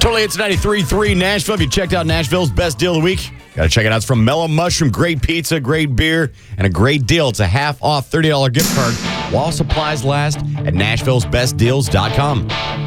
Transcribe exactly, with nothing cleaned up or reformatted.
Totally Hits ninety-three point three Nashville. If you checked out Nashville's best deal of the week, got to check it out. It's from Mellow Mushroom. Great pizza, great beer, and a great deal. It's a half off thirty dollars gift card while supplies last at Nashville's best deals dot com.